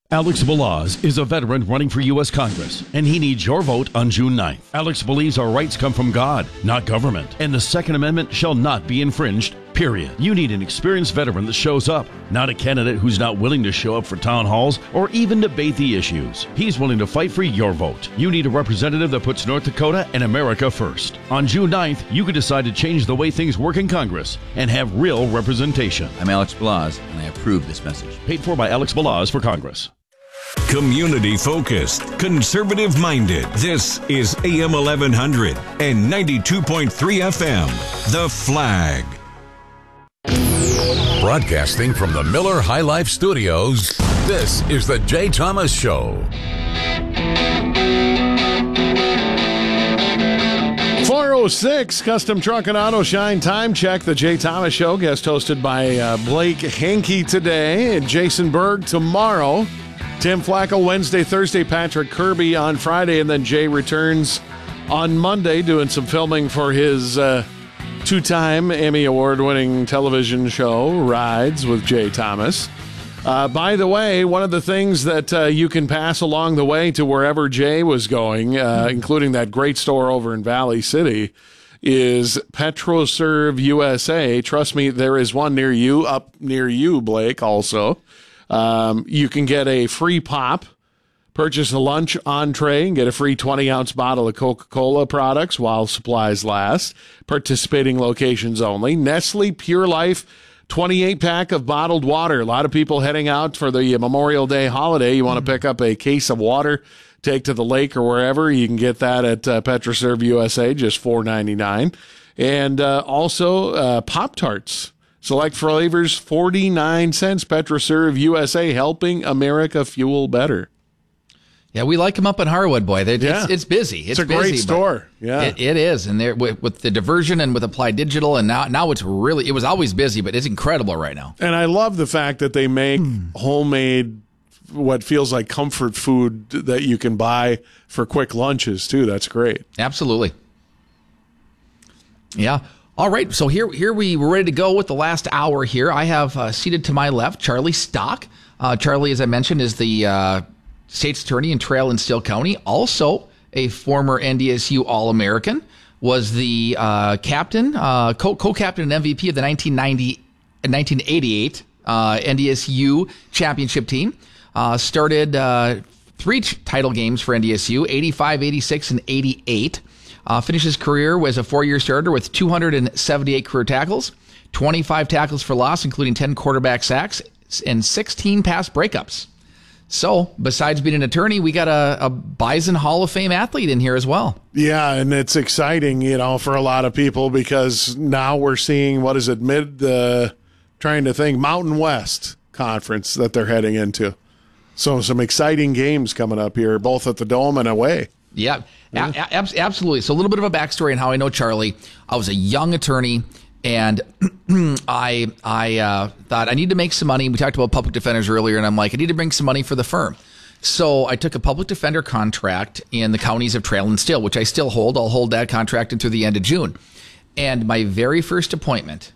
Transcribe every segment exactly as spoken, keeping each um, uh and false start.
Alex Balaz is a veteran running for U S Congress, and he needs your vote on June ninth. Alex believes our rights come from God, not government, and the Second Amendment shall not be infringed, period. You need an experienced veteran that shows up, not a candidate who's not willing to show up for town halls or even debate the issues. He's willing to fight for your vote. You need a representative that puts North Dakota and America first. On June ninth, you could decide to change the way things work in Congress and have real representation. I'm Alex Balaz, and I approve this message. Paid for by Alex Balaz for Congress. Community focused, conservative minded. This is A M eleven hundred and ninety-two point three F M. The Flag. Broadcasting from the Miller High Life Studios, this is the Jay Thomas Show. four oh six, Custom Truck and Auto Shine Time Check, the Jay Thomas Show, guest hosted by uh, Blake Hankey today and Jason Berg tomorrow. Tim Flacco Wednesday, Thursday, Patrick Kirby on Friday, and then Jay returns on Monday doing some filming for his uh, two-time Emmy Award-winning television show, Rides with Jay Thomas. Uh, by the way, one of the things that uh, you can pass along the way to wherever Jay was going, uh, including that great store over in Valley City, is PetroServe U S A. Trust me, there is one near you, up near you, Blake, also. Um, you can get a free pop, purchase a lunch entree, and get a free twenty-ounce bottle of Coca-Cola products while supplies last. Participating locations only. Nestle Pure Life twenty-eight pack of bottled water. A lot of people heading out for the Memorial Day holiday. You want to pick up a case of water, take to the lake or wherever. You can get that at uh, PetroServe U S A, just four ninety-nine. And uh, also uh, Pop-Tarts. Select flavors, forty-nine cents. PetroServe U S A, helping America fuel better. Yeah, we like them up in Harwood, boy. It's, yeah. it's busy. It's, it's a busy, great store. Yeah, it, it is. And there with, with the diversion and with Applied Digital, and now now it's really, it was always busy, but it's incredible right now. And I love the fact that they make hmm. homemade, what feels like comfort food that you can buy for quick lunches, too. That's great. Absolutely. Yeah. All right, so here here we were ready to go with the last hour here. I have uh, seated to my left Charlie Stock. Uh, Charlie, as I mentioned, is the uh, state's attorney in Trail and Steele County, also a former N D S U All-American, was the uh, captain, uh, co- co-captain and M V P of the nineteen ninety, nineteen eighty-eight uh, N D S U championship team. Uh, started uh, three t- title games for N D S U, eighty-five, eighty-six, and eighty-eight. Uh, finished his career as a four-year starter with two hundred seventy-eight career tackles, twenty-five tackles for loss, including ten quarterback sacks, and sixteen pass breakups. So, besides being an attorney, we got a, a Bison Hall of Fame athlete in here as well. Yeah, and it's exciting, you know, for a lot of people because now we're seeing, what is it, mid, uh, trying to think, Mountain West Conference that they're heading into. So, some exciting games coming up here, both at the Dome and away. Yeah, a- a- absolutely. So a little bit of a backstory on how I know Charlie. I was a young attorney, and I I uh, thought I need to make some money. We talked about public defenders earlier, and I'm like, I need to bring some money for the firm. So I took a public defender contract in the counties of Trail and Steele, which I still hold. I'll hold that contract until the end of June. And my very first appointment,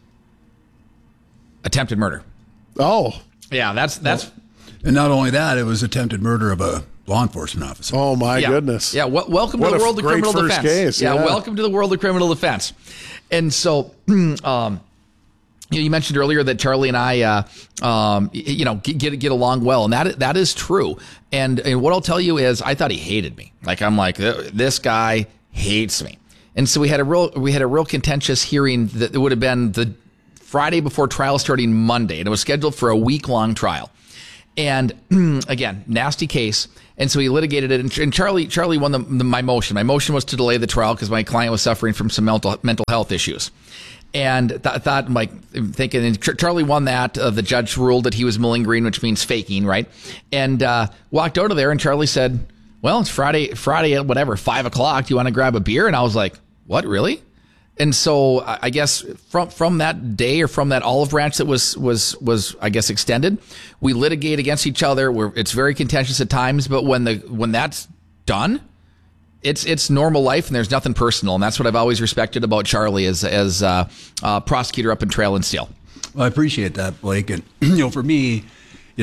attempted murder. Oh. Yeah, that's that's. And not only that, it was attempted murder of a law enforcement officer. Oh, my yeah. goodness. Yeah, well, welcome what to the world of criminal defense. Case, yeah. yeah, welcome to the world of criminal defense. And so, um, you, know, you mentioned earlier that Charlie and I, uh, um, you know, get get along well, and that that is true. And and what I'll tell you is, I thought he hated me. Like I'm like, this guy hates me. And so we had a real we had a real contentious hearing that would have been the Friday before trial starting Monday, and it was scheduled for a week long trial. And again, nasty case. And so he litigated it. And, and Charlie, Charlie won the, the, my motion. My motion was to delay the trial because my client was suffering from some mental mental health issues. And th- thought, like, thinking, and Charlie won that. Uh, the judge ruled that he was malingering, which means faking, right? And uh, walked out of there. And Charlie said, "Well, it's Friday, Friday at whatever five o'clock. Do you want to grab a beer?" And I was like, "What, really?" And so I guess from from that day or from that olive branch that was was was I guess extended, we litigate against each other. We're, it's very contentious at times, but when the when that's done, it's it's normal life and there's nothing personal. And that's what I've always respected about Charlie as as uh, uh, prosecutor up in Trail and Steele. Well, I appreciate that, Blake. And you know, for me, you know,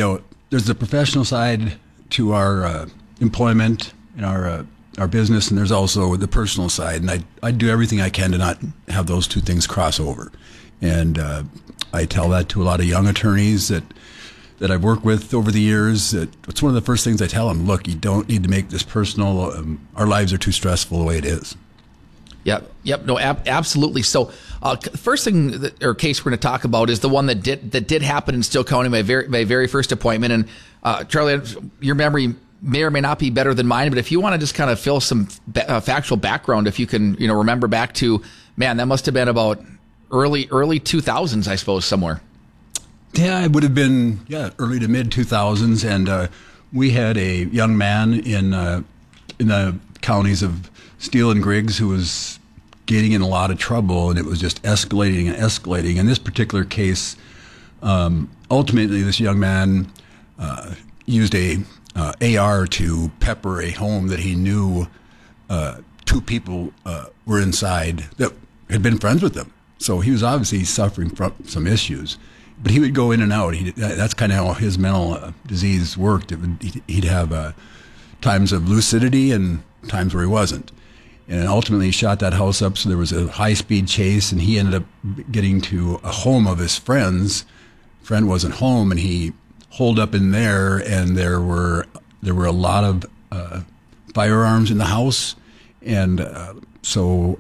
there's the professional side to our uh, employment and our uh, our business, and there's also the personal side. And I I do everything I can to not have those two things cross over. And uh, I tell that to a lot of young attorneys that that I've worked with over the years. That it's one of the first things I tell them. Look, you don't need to make this personal. Um, our lives are too stressful the way it is. Yep. Yep. No, ab- absolutely. So, uh, first thing that, or case we're going to talk about is the one that did that did happen in Steele County, my very my very first appointment. And uh, Charlie, your memory may or may not be better than mine, but if you want to just kind of fill some ba- uh, factual background, if you can, you know, remember back to, man, that must have been about early early two thousands, I suppose, somewhere. Yeah, it would have been yeah early to mid two thousands, and uh, we had a young man in uh, in the counties of Steele and Griggs who was getting in a lot of trouble, and it was just escalating and escalating. In this particular case, um, ultimately, this young man uh, used a uh, A R to pepper a home that he knew uh, two people uh, were inside that had been friends with him. So he was obviously suffering from some issues, but he would go in and out. He, that's kind of how his mental uh, disease worked. It would, he'd have uh, times of lucidity and times where he wasn't. And ultimately he shot that house up, so there was a high-speed chase, and he ended up getting to a home of his friend's. Friend wasn't home, and he holed up in there, and there were there were a lot of uh, firearms in the house, and uh, so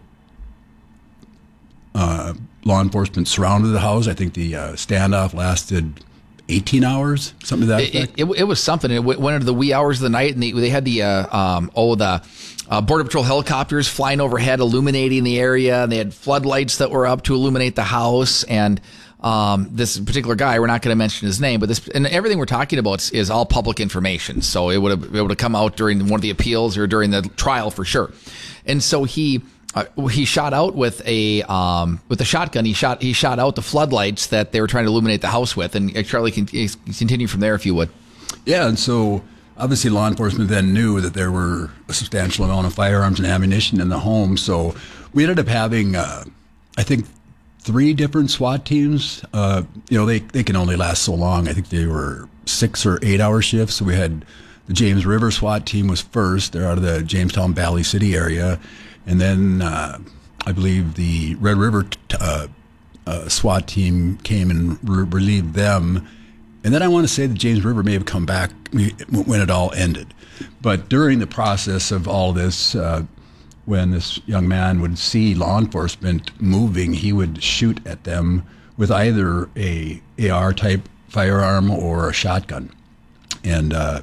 uh, law enforcement surrounded the house. I think the uh, standoff lasted eighteen hours, something to that effect. It, it, it was something. It went into the wee hours of the night, and they, they had the uh, um, oh the uh, Border Patrol helicopters flying overhead, illuminating the area. And they had floodlights that were up to illuminate the house. And um, this particular guy, we're not going to mention his name, but this and everything we're talking about is, is all public information. So it would have it would have come out during one of the appeals or during the trial for sure. And so he. Uh, he shot out with a um, with a shotgun. He shot he shot out the floodlights that they were trying to illuminate the house with. And uh, Charlie, can continue from there if you would. Yeah, and so obviously law enforcement then knew that there were a substantial amount of firearms and ammunition in the home. So we ended up having, uh, I think, three different SWAT teams. Uh, you know, they they can only last so long. I think they were six or eight hour shifts. So we had the James River SWAT team was first. They're out of the Jamestown Valley City area. And then uh, I believe the Red River uh, uh, SWAT team came and re- relieved them. And then I want to say that James River may have come back when it all ended. But during the process of all this, uh, when this young man would see law enforcement moving, he would shoot at them with either a A R-type firearm or a shotgun. And uh,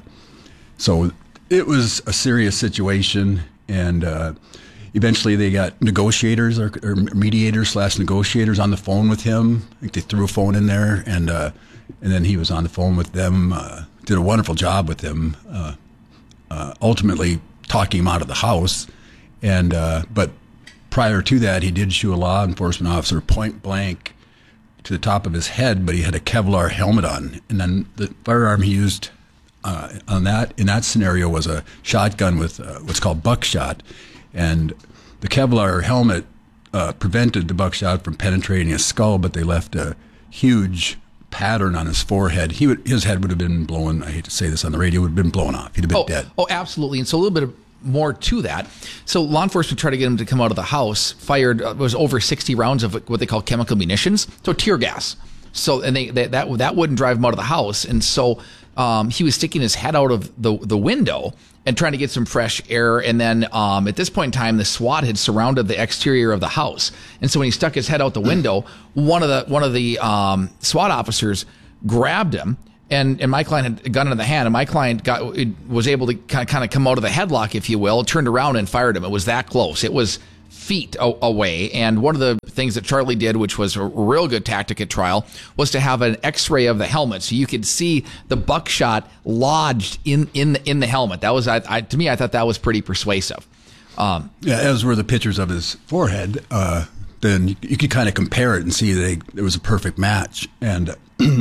so it was a serious situation, and uh, eventually they got negotiators or, or mediators slash negotiators on the phone with him. I think they threw a phone in there, and uh, and then he was on the phone with them, uh, did a wonderful job with them, uh, uh, ultimately talking him out of the house. And uh, but prior to that, he did shoot a law enforcement officer point blank to the top of his head, but he had a Kevlar helmet on. And then the firearm he used uh, on that in that scenario was a shotgun with uh, what's called buckshot. And the Kevlar helmet uh, prevented the buckshot from penetrating his skull, but they left a huge pattern on his forehead. He would, his head would have been blown. I hate to say this on the radio, would have been blown off. He'd have been oh, dead. Oh, absolutely. And so a little bit of more to that. So law enforcement tried to get him to come out of the house. Fired uh, was over sixty rounds of what they call chemical munitions, so tear gas. So and they, they that that wouldn't drive him out of the house. And so um, he was sticking his head out of the the window and trying to get some fresh air. And then um, at this point in time, the SWAT had surrounded the exterior of the house. And so when he stuck his head out the window, one of the one of the um, SWAT officers grabbed him. And and my client had a gun in the hand, and my client got was able to kind of, kind of come out of the headlock, if you will, turned around and fired him. It was that close. It was feet away. And one of the things that Charlie did, which was a real good tactic at trial, was to have an X-ray of the helmet, so you could see the buckshot lodged in in the, in the helmet. That was, I, I, to me, I thought that was pretty persuasive. Um, yeah, as were the pictures of his forehead. Uh, then you, you could kind of compare it and see that they, it was a perfect match. And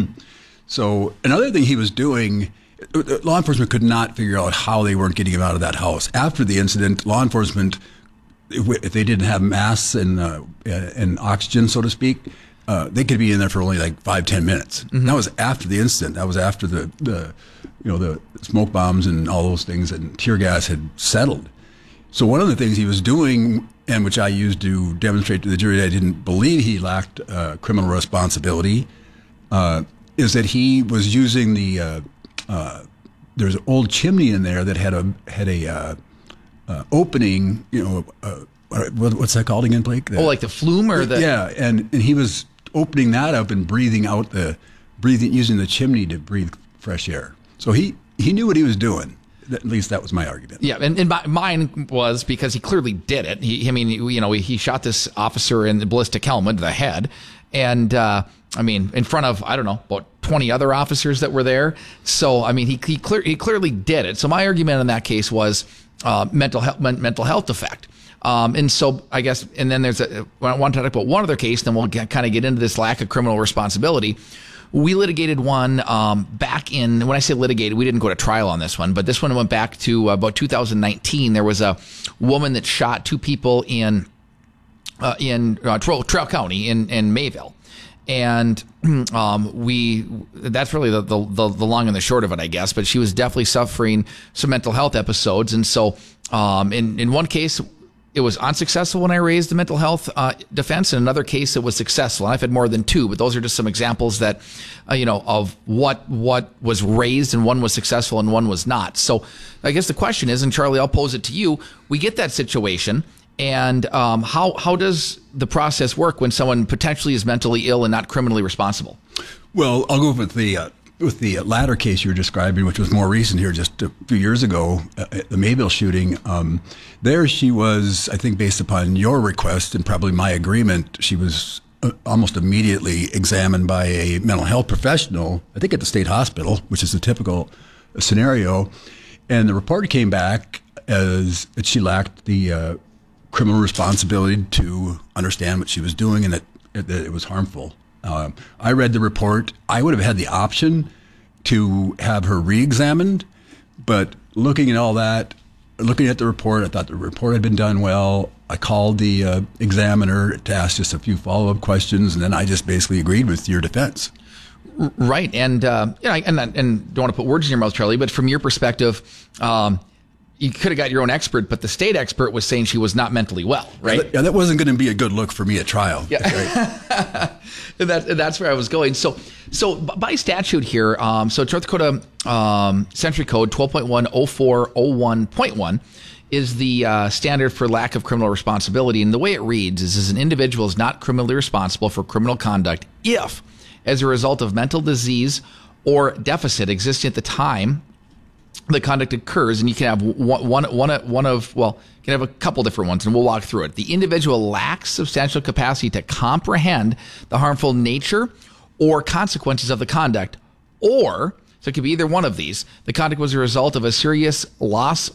so another thing he was doing, law enforcement could not figure out how they weren't getting him out of that house. After the incident, law enforcement, if they didn't have masks and uh, and oxygen, so to speak, uh, they could be in there for only like five, ten minutes. Mm-hmm. That was after the incident. That was after the, the, you know, the smoke bombs and all those things and tear gas had settled. So one of the things he was doing, and which I used to demonstrate to the jury that I didn't believe he lacked uh, criminal responsibility, uh, is that he was using the uh, uh, there's an old chimney in there that had a had a uh, uh, opening, you know, uh, what, what's that called again, Blake? The, Oh, like the flume or the yeah, and and he was opening that up and breathing out the breathing using the chimney to breathe fresh air. So he he knew what he was doing. At least that was my argument. Yeah, and, and my, mine was because he clearly did it. He, I mean, you know, he shot this officer in the ballistic helmet to the head, and uh, I mean, in front of I don't know about twenty other officers that were there. So I mean, he he, clear, he clearly did it. So my argument in that case was uh, mental health mental health defect. Um, and so I guess, and then there's a I want to talk about one other case, then we'll get, kind of get into this lack of criminal responsibility. We litigated one um, back in, when I say litigated, we didn't go to trial on this one, but this one went back to uh, about two thousand nineteen. There was a woman that shot two people in uh, in uh, Trail County in, in Mayville. And um, we, that's really the, the, the, the long and the short of it, I guess, but she was definitely suffering some mental health episodes. And so um, in, in one case, it was unsuccessful when I raised the mental health uh, defense. In another case, it was successful. And I've had more than two, but those are just some examples that, uh, you know, of what what was raised, and one was successful and one was not. So I guess the question is, and Charlie, I'll pose it to you. We get that situation, and um, how how does the process work when someone potentially is mentally ill and not criminally responsible? Well, I'll go with the uh, with the latter case you were describing, which was more recent here, just a few years ago, uh, the Mayville shooting. Um, there she was, I think, based upon your request and probably my agreement, she was uh, almost immediately examined by a mental health professional, I think at the state hospital, which is a typical scenario. And the report came back as that she lacked the uh, criminal responsibility to understand what she was doing, and that, that it was harmful. Uh, I read the report. I would have had the option to have her re-examined, but looking at all that, looking at the report, I thought the report had been done well. I called the uh, examiner to ask just a few follow-up questions, and then I just basically agreed with your defense. Right, and uh, you know, and and don't want to put words in your mouth, Charlie, but from your perspective, um, you could have got your own expert, but the state expert was saying she was not mentally well, right? Yeah, that wasn't going to be a good look for me at trial. Yeah, right. and that, and that's where I was going. So, so by statute here, um, so North Dakota um, Century Code twelve point one oh four oh one point one is the uh, standard for lack of criminal responsibility, and the way it reads is: "As an individual is not criminally responsible for criminal conduct if, as a result of mental disease or deficit existing at the time the conduct occurs," and you can have one, one, one, one of, well, you can have a couple different ones, and we'll walk through it. The individual lacks substantial capacity to comprehend the harmful nature or consequences of the conduct, or, so it could be either one of these, the conduct was a result of a serious loss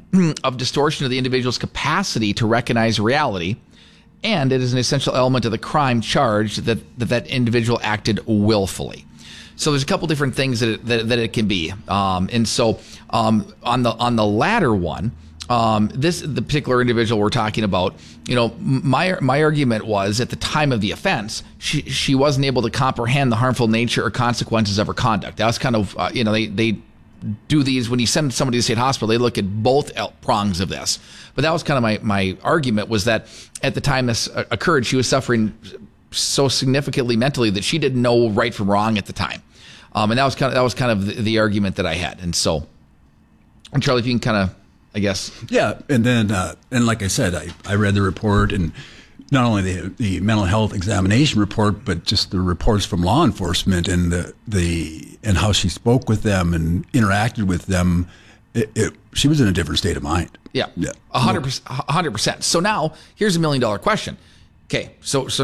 of distortion of the individual's capacity to recognize reality, and it is an essential element of the crime charged that that, that individual acted willfully. So there's a couple different things that it, that, that it can be, um, and so um, on the on the latter one, um, this the particular individual we're talking about, you know, my my argument was at the time of the offense, she she wasn't able to comprehend the harmful nature or consequences of her conduct. That was kind of uh, you know they they do these when you send somebody to the state hospital, they look at both prongs of this. But that was kind of my my argument, was that at the time this occurred, she was suffering so significantly mentally that she didn't know right from wrong at the time, um, and that was kind of that was kind of the, the argument that I had. And so, and Charlie, if you can kind of, I guess, yeah. And then, uh, and like I said, I, I read the report, and not only the the mental health examination report, but just the reports from law enforcement and the the and how she spoke with them and interacted with them. It, it, she was in a different state of mind. Yeah, a hundred percent, a hundred percent. So now here's a million dollar question. Okay, so so.